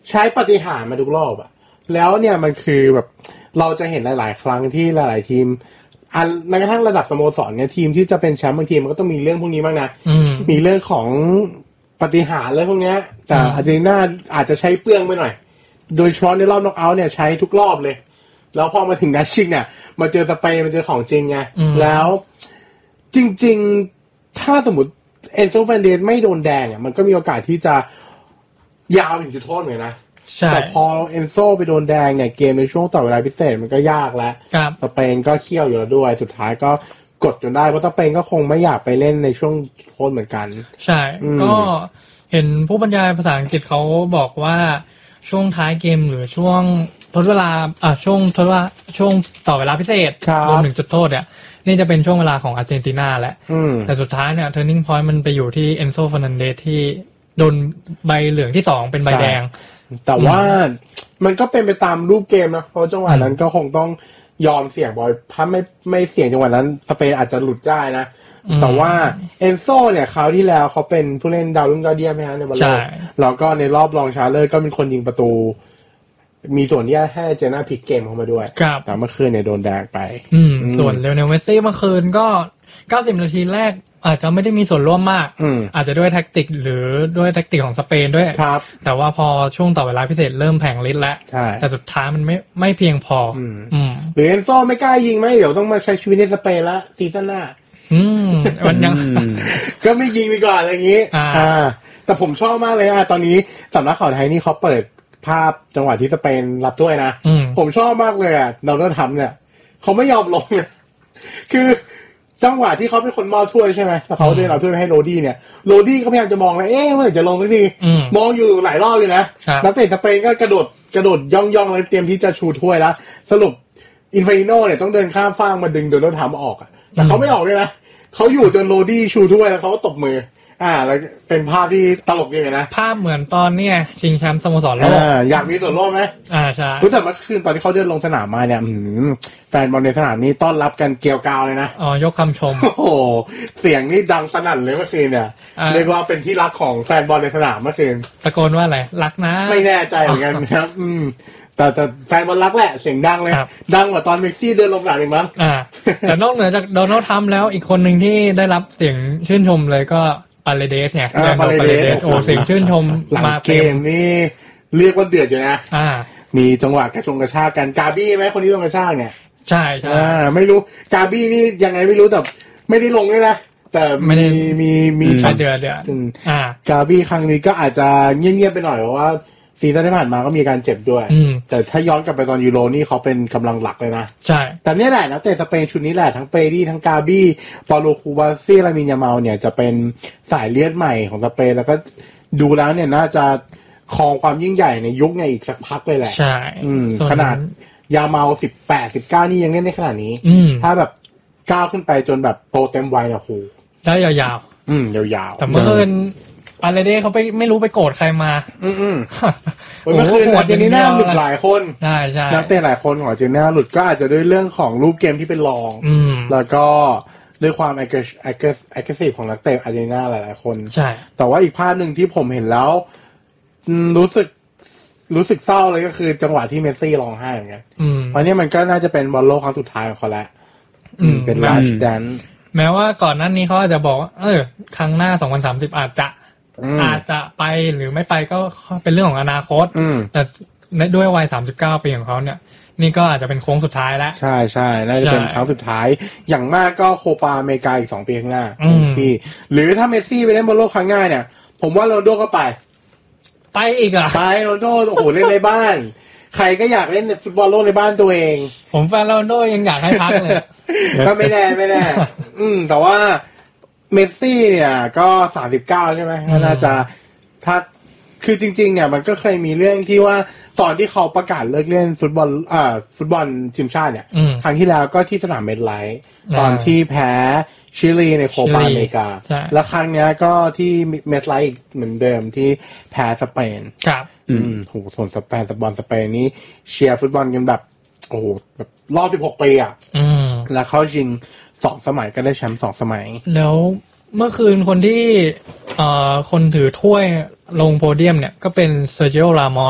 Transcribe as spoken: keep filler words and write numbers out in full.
ใช้ปาฏิหาริย์มาทุกรอบอะแล้วเนี่ยมันคือแบบเราจะเห็นหลายๆครั้งที่หลายๆทีมอันแม้กระทั่งระดับสโมสรเนี่ยทีมที่จะเป็นแชมป์บางทีมันก็ต้องมีเรื่องพวกนี้บ้างนะมีเรื่องของปาฏิหาริย์อะไรพวกนี้แต่อาร์เจนตินาอาจจะใช้เปลืองไปหน่อยโดยเฉพาะในรอบน็อกเอาท์เนี่ยใช้ทุกรอบเลยแล้วพอมาถึงนัดชิงเนี่ยมาเจอสเปนมาเจอของจริงไงแล้วจริงๆถ้าสมมติเอนโซ เฟร์นันเดสไม่โดนแดงเนี่ยมันก็มีโอกาสที่จะยาวถึงจุดโทษเหมือนนะแต่พอเอนโซไปโดนแดงเนี่ยเกมในช่วงต่อเวลาพิเศษมันก็ยากแล้วสเปนก็เขี้ยวอยู่แล้วด้วยสุดท้ายก็กดจนได้เพราะสเปนก็คงไม่อยากไปเล่นในช่วงโทษเหมือนกันใช่ก็เห็นผู้บรรยายภาษาอังกฤษเขาบอกว่าช่วงท้ายเกมหรือช่วงทดเวลาอ่ะช่วงทดว่าช่วงต่อเวลาพิเศษรวมถึงจุดโทษเนี่ยนี่จะเป็นช่วงเวลาของอาร์เจนตินาแหละแต่สุดท้ายเนี่ย turning point มันไปอยู่ที่เอนโซ เฟร์นันเดสที่โดนใบเหลืองที่สองเป็นใบแดงแต่ว่ามันก็เป็นไปตามรูปเกมนะเพราะจังหวะนั้นก็คงต้องยอมเสี่ยงบอลถ้าไม่ไม่เสี่ยงจังหวะนั้นสเปนอาจจะหลุดได้นะแต่ว่าเอนโซเนี่ยคราวที่แล้วเขาเป็นผู้เล่นดาวรุ่งยอดเยี่ยมไหมฮะในบอลโลกแล้วก็ในรอบรองชนะเลิศก็เป็นคนยิงประตูมีส่วนที่ให้เจน่าพลิกเกมเข้ามาด้วยแต่เมื่อคืนเนี่ยโดนแดงไปส่วนเลโอเนลเมสซี่เมื่อคืนก็เก้าสิบนาทีแรกอาจจะไม่ได้มีส่วนร่วมมากอาจจะด้วยแท็กติกหรือด้วยแท็กติกของสเปนด้วยแต่ว่าพอช่วงต่อเวลาพิเศษเริ่มแผงฤทธิ์แล้วแต่สุดท้ายมันไม่ไม่เพียงพอหรือเอนโซไม่กล้ายิงไหมเดี๋ยวต้องมาใช้ชีวิตในสเปนละซีซั่นหน้าอืมมันยังก็ไม่ยิงไปก่อนอะไรอย่างนี้อ่าแต่ผมชอบมากเลยอ่ะตอนนี้สำนักข่าวไทยนี่เขาเปิดภาพจังหวะที่สเปนรับด้วยนะผมชอบมากเลยอ่ะเราต้องทำเนี่ยเขาไม่ยอมลงเลยคือจังหวะที่เขาเป็นคนมอบถ้วยใช่ไหมแล้วเขาเดินเอาถ้วยไปให้โรดี้เนี่ยโรดี้ก็พยายามจะมองแล้วเอ๊ะเมื่อไหร่จะลงสักทีมองอยู่หลายรอบเลยนะนักเตะสเปนก็กระโดดกระโดดย่องๆเลยเตรียมที่จะชูถ้วยแล้วสรุปอินฟินิโน่เนี่ยต้องเดินข้ามฟากมาดึงโดนัลด์ทรัมป์ออกอ่ะแต่เขาไม่ออกเลยนะเขาอยู่จนโรดี้ชูถ้วยแล้วเขาก็ตบมืออ่าแล้วเป็นภาพที่ตลกยังไงนะภาพเหมือนตอนเนี้ยชิงแชมป์สโมสรโลกอ่าอยากมีส่วนร่วมไหมอ่าใช่แต่เมื่อคืนตอนที่เขาเดินลงสนามมาเนี่ยแฟนบอลในสนามนี้ต้อนรับกันเกลียวกราวเลยนะอ๋อยกคำชมโอ้โหเสียงนี่ดังสนั่นเลยเมื่อคืนเนี่ยเรียกว่าเป็นที่รักของแฟนบอลในสนามเมื่อคืนตะโกนว่าอะไรรักนะไม่แน่ใจเหมือนกันครับอืมแต่แต่แฟนบอลรักแหละเสียงดังเลยดังกว่าตอนเมสซี่เดินลงสนามอีกมั้งอ่าแต่นอกเหนือจากโดนัลด์ทรัมป์แล้วอีกคนหนึ่งที่ได้รับเสียงชื่นชมเลยก็ปาเลเดสเนี่ยปาเลเดสโอ้เสียงชื่นชมมาเกมนี่เรียกว่าเดือดอยู่นะอ่ามีจังหวะกระชงกระชากกันกาบี้ไหมคนที่ลงกระชากเนี่ยใช่ใช่อ่าไม่รู้กาบี้นี่ยังไงไม่รู้แต่ไม่ได้ลงเลยนะแต่มีมีมีช็อตเดือดเดือดอ่ากาบี้ครั้งนี้ก็อาจจะเงียบๆไปหน่อยเพราะว่าซีซั่นที่ผ่านมาก็มีการเจ็บด้วยแต่ถ้าย้อนกลับไปตอนยูโรนี่เขาเป็นกำลังหลักเลยนะใช่แต่เนี่ยแหละนะแต่สเปนชุดนี้แหละทั้งเปดี้ทั้งกาบี้ปาโลคูบาซี่ลามินยาเมาเนี่ยจะเป็นสายเลือดใหม่ของสเปนแล้วก็ดูแล้วเนี่ยน่าจะครองความยิ่งใหญ่ในยุคเนี่ยอีกสักพักเลยแหละใช่ขนาดยาเมาสิบแปด สิบเก้านี่ยังเล่นได้ขนาดนี้ถ้าแบบก้าวขึ้นไปจนแบบโตเต็มวัยเนี่ยโหได้ยาวๆอืมยาวๆแต่เมื่อคืนปาเลเดสเขาไปไม่รู้ไปโกรธใครมาอืมๆเมื่อคืนอาร์เจนตินาหลุดหลายคนใช่ๆนักเตะหลายคนของอาร์เจนตินาหลุดก็อาจจะด้วยเรื่องของรูปเกมที่เป็นรองแล้วก็ด้วยความ aggressive ของนักเตะอาร์เจนตินาหลายๆคนใช่แต่ว่าอีกภาพนึงที่ผมเห็นแล้วรู้สึกรู้สึกเศร้าเลยก็คือจังหวะที่เมสซี่ร้องไห้เหมือนกันเพราะนี่มันก็น่าจะเป็นบอลโลกครั้งสุดท้ายของเขาแล้วเป็น last dance แม้ว่าก่อนหน้านี้เขาอาจจะบอกเออครั้งหน้าสองพันสามสิบอาจจะอาจจะไปหรือไม่ไปก็เป็นเรื่องของอนาคตแต่ด้วยวัยสามสิบเก้าปีของเขาเนี่ยนี่ก็อาจจะเป็นโค้งสุดท้ายแล้วใช่ๆน่าจะเป็นครั้งสุดท้ายอย่างมากก็โคปาอเมริกาอีกสองปีข้างหน้าที่หรือถ้าเมสซี่ไปเล่นบอลโลกครั้งหน้าเนี่ยผมว่าโรนัลโดก็ไปไปอีกอ่ะไปโรนัลโดโอ้โหเล่นในบ้านใครก็อยากเล่นฟุตบอลโลกในบ้านตัวเองผมแฟนโรนัลโดยังอยากให้พักเลยก็ไม่แน่ไม่แน่อืมแต่ว่าเมสซี่เนี่ยก็สามสิบเก้าใช่ไหมก็น่าจะถ้าคือจริงๆเนี่ยมันก็เคยมีเรื่องที่ว่าตอนที่เขาประกาศเลิกเล่นฟุตบอลอ่าฟุตบอลทีมชาติเนี่ยครั้งที่แล้วก็ที่สนามเมดไลท์ตอนที่แพ้ชิลีในโคปาอเมริกาแล้วครั้งนี้ก็ที่เมดไลท์เหมือนเดิมที่แพ้สเปนครับอืมโหส่วนสเปนสปอนสเปนนี้เชียร์ฟุตบอลกันแบบโอ้โหแบบรอบสิบหกปีอ่ะแล้วเขาชิงสองสมัยก็ได้แชมป์สองสมัยแล้วเมื่อคืนคนที่เอ่อคนถือถ้วยลงโพเดียมเนี่ยก็เป็นเซอร์จิโอ รามอส